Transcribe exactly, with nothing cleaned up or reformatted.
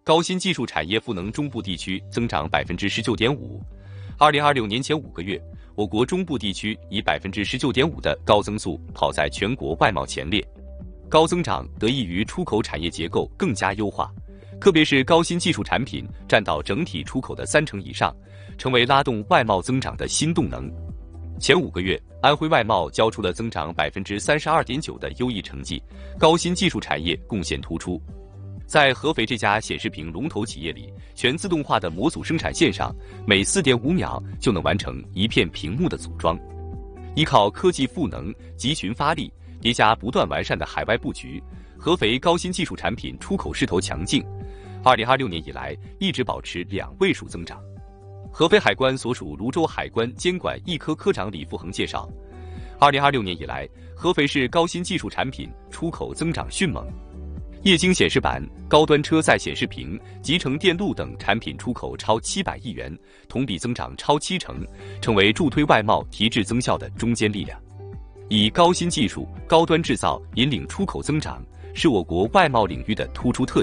高新技术产业赋能中部地区增长 百分之十九点五。二零二六年前五个月，我国中部地区以 百分之十九点五 的高增速跑在全国外贸前列。高增长得益于出口产业结构更加优化，特别是高新技术产品占到整体出口的三成以上，成为拉动外贸增长的新动能。前五个月，安徽外贸交出了增长 百分之三十二点九 的优异成绩，高新技术产业贡献突出。在合肥这家显示屏龙头企业里，全自动化的模组生产线上，每 四点五秒就能完成一片屏幕的组装。依靠科技赋能集群发力，叠加不断完善的海外布局，合肥高新技术产品出口势头强劲。二零二六年以来一直保持两位数增长。合肥海关所属泸州海关监管一科科长李富恒介绍，二零二六年以来，合肥市高新技术产品出口增长迅猛。液晶显示板、高端车载显示屏、集成电路等产品出口超七百亿元，同比增长超七成，成为助推外贸提质增效的中坚力量。以高新技术、高端制造引领出口增长，是我国外贸领域的突出特点。